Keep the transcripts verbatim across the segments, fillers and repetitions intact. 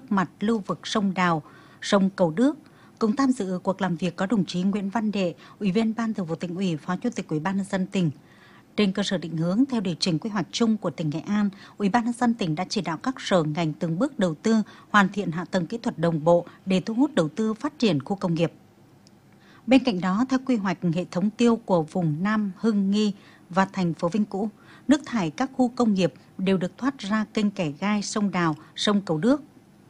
nước mặt lưu vực sông Đào, sông Cầu Đước. Cùng tham dự cuộc làm việc có đồng chí Nguyễn Văn Đệ, Ủy viên Ban Thường vụ Tỉnh ủy, Phó Chủ tịch Ủy ban nhân dân tỉnh. Trên cơ sở định hướng theo điều chỉnh quy hoạch chung của tỉnh Nghệ An, Ủy ban nhân dân tỉnh đã chỉ đạo các sở ngành từng bước đầu tư, hoàn thiện hạ tầng kỹ thuật đồng bộ để thu hút đầu tư phát triển khu công nghiệp. Bên cạnh đó, theo quy hoạch hệ thống tiêu của vùng Nam Hưng Nghi và thành phố Vinh Cũ, nước thải các khu công nghiệp đều được thoát ra kênh Kẻ Gai, sông Đào, sông Cầu Đước.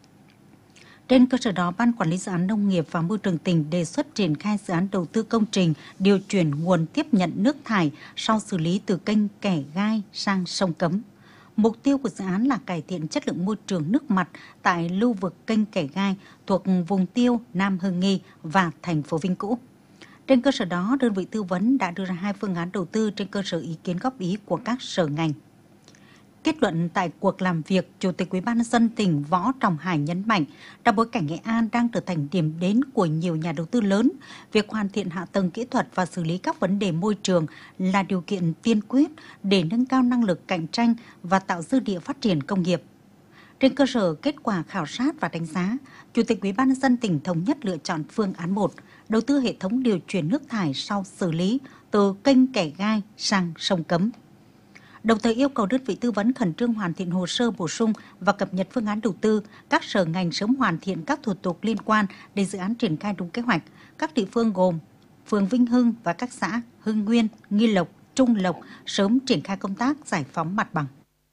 Trên cơ sở đó, Ban Quản lý Dự án Nông nghiệp và Môi trường tỉnh đề xuất triển khai dự án đầu tư công trình điều chuyển nguồn tiếp nhận nước thải sau xử lý từ kênh Kẻ Gai sang sông Cấm. Mục tiêu của dự án là cải thiện chất lượng môi trường nước mặt tại lưu vực kênh Kẻ Gai thuộc vùng tiêu Nam Hưng Nghi và thành phố Vinh Cũ. Trên cơ sở đó, đơn vị tư vấn đã đưa ra hai phương án đầu tư trên cơ sở ý kiến góp ý của các sở ngành. Kết luận tại cuộc làm việc, Chủ tịch Ủy ban nhân dân tỉnh Võ Trọng Hải nhấn mạnh, trong bối cảnh Nghệ An đang trở thành điểm đến của nhiều nhà đầu tư lớn, việc hoàn thiện hạ tầng kỹ thuật và xử lý các vấn đề môi trường là điều kiện tiên quyết để nâng cao năng lực cạnh tranh và tạo dư địa phát triển công nghiệp. Trên cơ sở kết quả khảo sát và đánh giá, Chủ tịch Ủy ban nhân dân tỉnh thống nhất lựa chọn phương án một, đầu tư hệ thống điều chuyển nước thải sau xử lý từ kênh Kẻ Gai sang sông Cấm. Đồng thời yêu cầu đơn vị tư vấn khẩn trương hoàn thiện hồ sơ bổ sung và cập nhật phương án đầu tư, các sở ngành sớm hoàn thiện các thủ tục liên quan để dự án triển khai đúng kế hoạch. Các địa phương gồm phường Vinh Hưng và các xã Hưng Nguyên, Nghi Lộc, Trung Lộc sớm triển khai công tác giải phóng mặt bằng.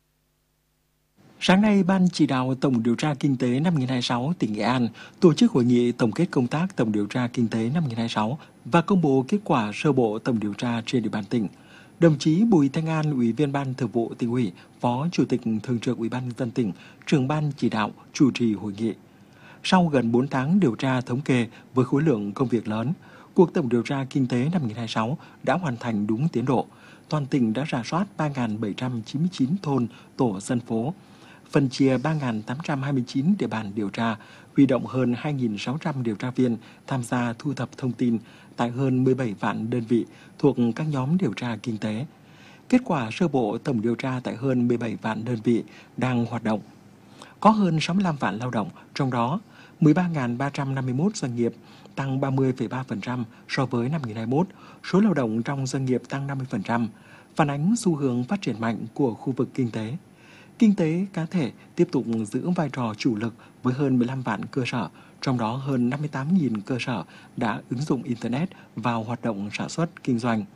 Sáng nay, Ban chỉ đạo Tổng điều tra Kinh tế năm hai nghìn không trăm hai mươi sáu tỉnh Nghệ An tổ chức hội nghị tổng kết công tác Tổng điều tra Kinh tế năm hai nghìn không trăm hai mươi sáu và công bố kết quả sơ bộ tổng điều tra trên địa bàn tỉnh. Đồng chí Bùi Thanh An, Ủy viên Ban Thường vụ Tỉnh ủy, Phó Chủ tịch Thường trực Ủy ban nhân dân tỉnh, trưởng ban chỉ đạo chủ trì hội nghị. Sau gần bốn tháng điều tra thống kê với khối lượng công việc lớn, cuộc tổng điều tra kinh tế năm hai nghìn không trăm hai mươi sáu đã hoàn thành đúng tiến độ. Toàn tỉnh đã rà soát ba nghìn bảy trăm chín mươi chín thôn, tổ dân phố, phân chia ba nghìn tám trăm hai mươi chín địa bàn điều tra, huy động hơn hai nghìn sáu trăm điều tra viên tham gia thu thập thông tin tại hơn mười bảy vạn đơn vị thuộc các nhóm điều tra kinh tế. Kết quả sơ bộ tổng điều tra tại hơn mười bảy vạn đơn vị đang hoạt động. Có hơn sáu mươi lăm vạn lao động, trong đó mười ba nghìn ba trăm năm mươi mốt doanh nghiệp, tăng ba mươi phẩy ba phần trăm so với năm hai nghìn không trăm hai mươi mốt, số lao động trong doanh nghiệp tăng năm mươi phần trăm, phản ánh xu hướng phát triển mạnh của khu vực kinh tế. Kinh tế cá thể tiếp tục giữ vai trò chủ lực với hơn mười lăm vạn cơ sở, trong đó hơn năm mươi tám nghìn cơ sở đã ứng dụng Internet vào hoạt động sản xuất, kinh doanh.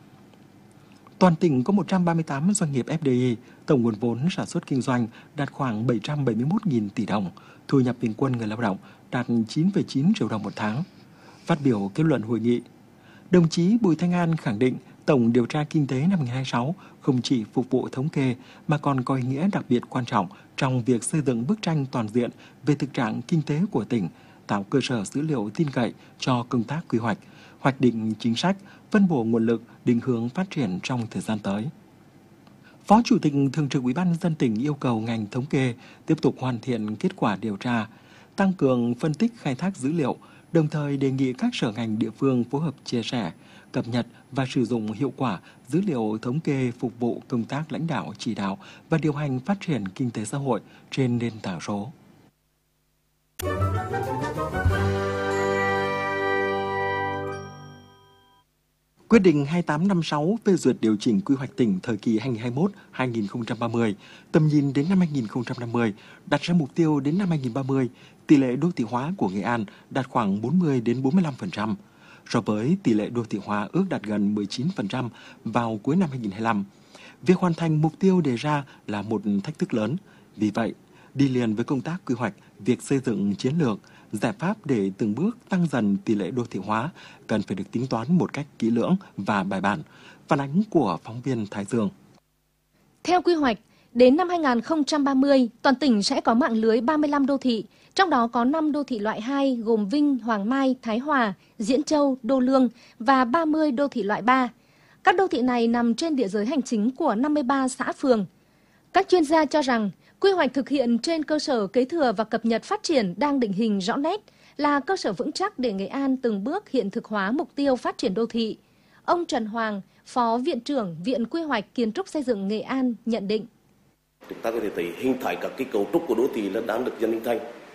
Toàn tỉnh có một trăm ba mươi tám doanh nghiệp ép đê i, tổng nguồn vốn sản xuất kinh doanh đạt khoảng bảy trăm bảy mươi mốt nghìn tỷ đồng, thu nhập bình quân người lao động đạt chín phẩy chín triệu đồng một tháng. Phát biểu kết luận hội nghị, đồng chí Bùi Thanh An khẳng định Tổng điều tra kinh tế năm hai nghìn không trăm hai mươi sáu không chỉ phục vụ thống kê mà còn có ý nghĩa đặc biệt quan trọng trong việc xây dựng bức tranh toàn diện về thực trạng kinh tế của tỉnh, tạo cơ sở dữ liệu tin cậy cho công tác quy hoạch, hoạch định chính sách, phân bổ nguồn lực, định hướng phát triển trong thời gian tới. Phó Chủ tịch Thường trực Ủy ban nhân dân tỉnh yêu cầu ngành thống kê tiếp tục hoàn thiện kết quả điều tra, tăng cường phân tích khai thác dữ liệu, đồng thời đề nghị các sở ngành địa phương phối hợp chia sẻ, cập nhật và sử dụng hiệu quả dữ liệu thống kê phục vụ công tác lãnh đạo, chỉ đạo và điều hành phát triển kinh tế xã hội trên nền tảng số. Quyết định hai tám năm sáu phê duyệt điều chỉnh quy hoạch tỉnh thời kỳ hai nghìn không trăm hai mươi mốt đến hai nghìn không trăm ba mươi, tầm nhìn đến năm hai nghìn không trăm năm mươi, đặt ra mục tiêu đến năm hai nghìn không trăm ba mươi, tỷ lệ đô thị hóa của Nghệ An đạt khoảng bốn mươi đến bốn mươi lăm phần trăm. So với tỷ lệ đô thị hóa ước đạt gần mười chín phần trăm vào cuối năm hai nghìn không trăm hai mươi lăm. Việc hoàn thành mục tiêu đề ra là một thách thức lớn. Vì vậy, đi liền với công tác quy hoạch, việc xây dựng chiến lược, giải pháp để từng bước tăng dần tỷ lệ đô thị hóa cần phải được tính toán một cách kỹ lưỡng và bài bản. Phản ánh của phóng viên Thái Dương. Theo quy hoạch, đến năm hai nghìn không trăm ba mươi, toàn tỉnh sẽ có mạng lưới ba mươi lăm đô thị, trong đó có năm đô thị loại hai gồm Vinh, Hoàng Mai, Thái Hòa, Diễn Châu, Đô Lương và ba mươi đô thị loại ba. Các đô thị này nằm trên địa giới hành chính của năm mươi ba xã phường. Các chuyên gia cho rằng, quy hoạch thực hiện trên cơ sở kế thừa và cập nhật phát triển đang định hình rõ nét, là cơ sở vững chắc để Nghệ An từng bước hiện thực hóa mục tiêu phát triển đô thị. Ông Trần Hoàng, Phó Viện trưởng Viện Quy hoạch Kiến trúc Xây dựng Nghệ An nhận định. Chúng ta có thể thấy hình thái các cái cấu trúc của đô thị là đang được dần hình thành.